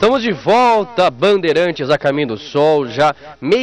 Estamos de volta, Bandeirantes a caminho do sol, já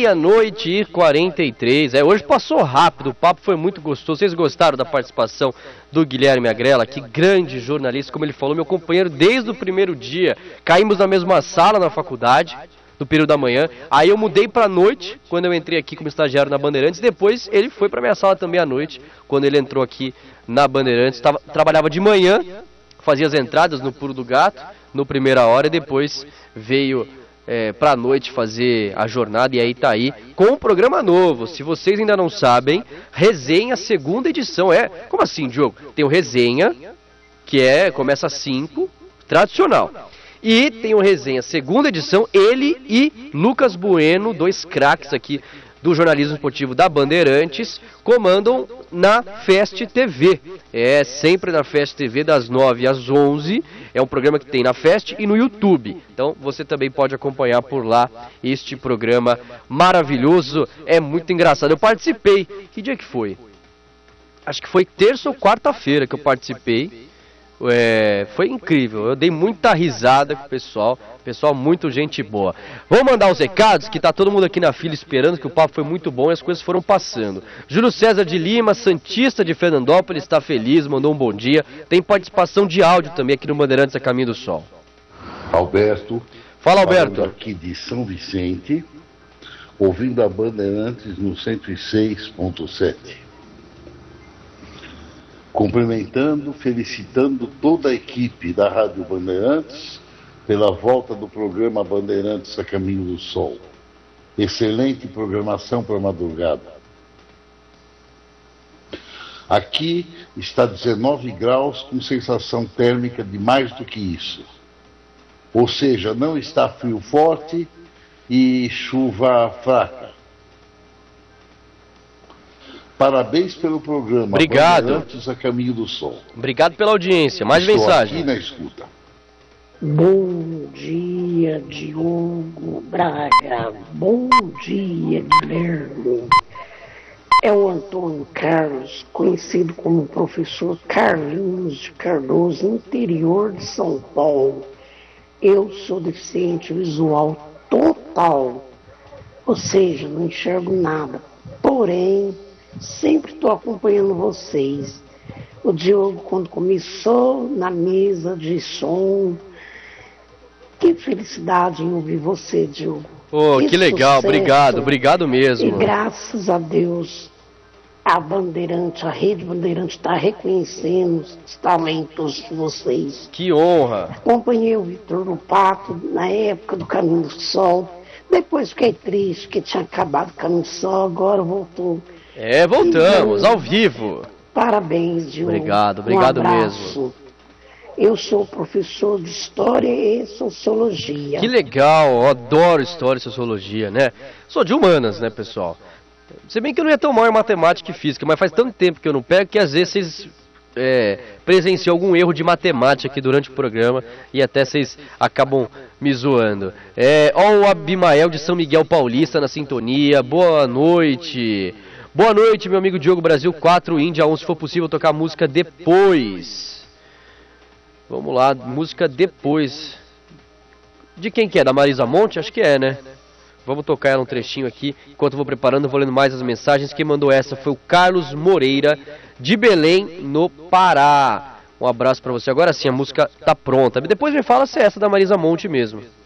00:43. Hoje passou rápido, o papo foi muito gostoso. Vocês gostaram da participação do Guilherme Agrela? Que grande jornalista, como ele falou, meu companheiro desde o primeiro dia. Caímos na mesma sala na faculdade, no período da manhã. Aí eu mudei para a noite, quando eu entrei aqui como estagiário na Bandeirantes. Depois ele foi para minha sala também à noite, quando ele entrou aqui na Bandeirantes. Trabalhava de manhã, fazia as entradas no Pulo do Gato, no Primeira Hora, e depois veio pra noite fazer a jornada, e aí tá aí com um programa novo. Se vocês ainda não sabem, Resenha, segunda edição. Como assim, Diogo? Tem o Resenha, que começa às 5, tradicional. E tem o Resenha, segunda edição, ele e Lucas Bueno, dois craques aqui do jornalismo esportivo da Bandeirantes, comandam na Fest TV. Sempre na Fest TV, das 9 às 11. É um programa que tem na Fest e no YouTube. Então você também pode acompanhar por lá este programa maravilhoso. É muito engraçado. Eu participei. Que dia que foi? Acho que foi terça ou quarta-feira que eu participei. Foi incrível, eu dei muita risada com o pessoal muito gente boa. Vamos mandar os recados, que tá todo mundo aqui na fila esperando, que o papo foi muito bom e as coisas foram passando. Júlio César de Lima, santista de Fernandópolis, está feliz, mandou um bom dia. Tem participação de áudio também aqui no Bandeirantes a Caminho do Sol. Alberto. Fala, Alberto. Aqui de São Vicente, ouvindo a Bandeirantes no 106.7. Cumprimentando, felicitando toda a equipe da Rádio Bandeirantes pela volta do programa Bandeirantes a Caminho do Sol. Excelente programação para a madrugada. Aqui está 19 graus com sensação térmica de mais do que isso. Ou seja, não está frio forte e chuva fraca. Parabéns pelo programa. Obrigado. Bandeirantes a Caminho do Sol. Obrigado pela audiência. Mais Estou mensagem. aqui na escuta. Bom dia, Diogo Braga. Bom dia, Guilherme. É o Antônio Carlos, conhecido como professor Carlinhos de Cardoso, interior de São Paulo. Eu sou deficiente visual total, ou seja, não enxergo nada. Porém, sempre estou acompanhando vocês. O Diogo, quando começou na mesa de som, que felicidade em ouvir você, Diogo. Que legal, obrigado mesmo. E graças a Deus, a Bandeirante, a Rede Bandeirante está reconhecendo os talentos de vocês. Que honra. Acompanhei o Vitor Lupato na época do Caminho do Sol. Depois fiquei triste, porque tinha acabado o Caminho do Sol, agora voltou. Voltamos, ao vivo. Parabéns, Diogo. Obrigado um abraço. mesmo. Eu sou professor de História e Sociologia. Que legal, eu adoro História e Sociologia, né? Sou de humanas, né, pessoal? Se bem que eu não ia tão mal em matemática e física, mas faz tanto tempo que eu não pego que às vezes vocês presenciam algum erro de matemática aqui durante o programa e até vocês acabam me zoando. Ó, o Abimael de São Miguel Paulista na sintonia, boa noite. Boa noite, meu amigo Diogo. Brasil 4, Índia 1, se for possível tocar música depois. Vamos lá, música depois. De quem que é? Da Marisa Monte? Acho que é, né? Vamos tocar ela um trechinho aqui. Enquanto eu vou preparando, eu vou lendo mais as mensagens. Quem mandou essa foi o Carlos Moreira, de Belém, no Pará. Um abraço pra você. Agora sim, a música tá pronta. Depois me fala se é essa da Marisa Monte mesmo.